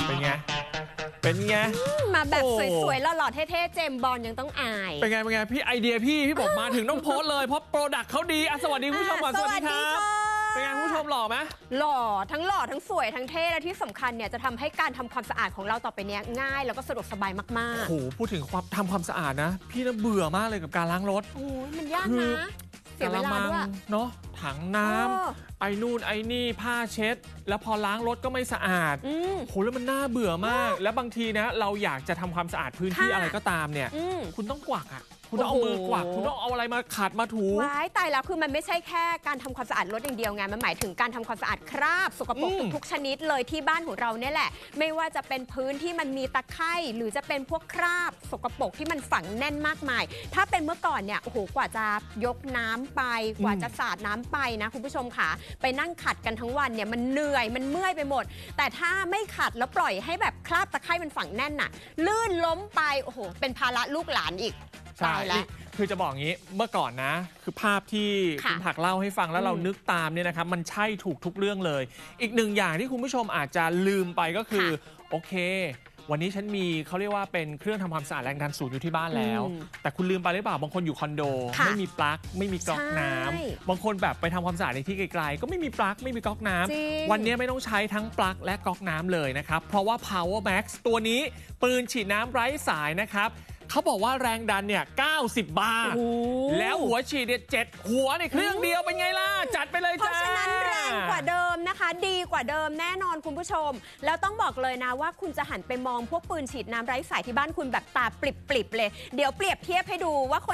เป็นไงเป็นไงมาแบบสวยๆหล่อๆเท่ๆเจมส์บอนด์ยังต้องอายเป็นไงพี่ไอเดียพี่บอกมาถึงต้องโพสเลยเพราะโปรดักต์เขาดีสวัสดีผู้ชมก่อนสวัสดีครับเป็นไงผู้ชมหล่อไหมหล่อทั้งสวยทั้งเท่และที่สำคัญเนี่ยจะทำให้การทำความสะอาดของเราต่อไปเนี้ยง่ายแล้วก็สะดวกสบายมากๆโอ้โหพูดถึงทำความสะอาดนะพี่น่าเบื่อมากเลยกับการล้างรถโอ้ยมันยากนะเสียเวลาด้วยเนาะถังน้ำไอ้นู่นไอ้นี่ผ้าเช็ดแล้วพอล้างรถก็ไม่สะอาดโหแล้วมันน่าเบื่อมากแล้วบางทีนะเราอยากจะทำความสะอาดพื้นที่อะไรก็ตามเนี่ยคุณต้องกวักคุณต้องเอามือกวักคุณต้องเอาอะไรมาขัดมาถูว้ายตายแล้วคือมันไม่ใช่แค่การทำความสะอาดรถอย่างเดียวไงมันหมายถึงการทำความสะอาดคราบสกปรกทุกชนิดเลยที่บ้านของเราเนี่ยแหละไม่ว่าจะเป็นพื้นที่มันมีตะไคร่หรือจะเป็นพวกคราบสกปรกที่มันฝังแน่นมากมายถ้าเป็นเมื่อก่อนเนี่ยโอ้โหกว่าจะยกน้ำไปกว่าจะสาดน้ำไปนะคุณผู้ชมค่ะไปนั่งขัดกันทั้งวันเนี่ยมันเหนื่อยมันเมื่อยไปหมดแต่ถ้าไม่ขัดแล้วปล่อยให้แบบคราบตะไคร่มันฝังแน่นน่ะลื่นล้มไปโอ้โหเป็นภาระลูกหลานอีกใช่แล้วคือจะบอกงี้เมื่อก่อนนะคือภาพที่คุณผักเล่าให้ฟังแล้วเรานึกตามเนี่ยนะครับมันใช่ถูกทุกเรื่องเลยอีกหนึ่งอย่างที่คุณผู้ชมอาจจะลืมไปก็คือโอเควันนี้ฉันมีเขาเรียกว่าเป็นเครื่องทำความสะอาดแรงดันสูงอยู่ที่บ้านแล้วแต่คุณลืมไปหรือเปล่าบางคนอยู่คอนโดไม่มีปลั๊กไม่มีก๊อกน้ำบางคนแบบไปทำความสะอาดในที่ไกลๆก็ไม่มีปลั๊กไม่มีก๊อกน้ำวันนี้ไม่ต้องใช้ทั้งปลั๊กและก๊อกน้ำเลยนะครับเพราะว่า Power Max ตัวนี้ปืนฉีดน้ำไร้สายนะครับเขาบอกว่าแรงดันเนี่ย90 บาร์แล้วหัวฉีดเนี่ย7หัวในเครื่องเดียวเป็นไงล่ะจัดไปเลยจ้าเพราะฉะนั้นแรงกว่าเดิมนะคะดีกว่าเดิมแน่นอนคุณผู้ชมแล้วต้องบอกเลยนะว่าคุณจะหันไปมองพวกปืนฉีดน้ำไร้สายที่บ้านคุณแบบตาปริบๆเลยเดี๋ยวเปรียบเทียบให้ดูว่า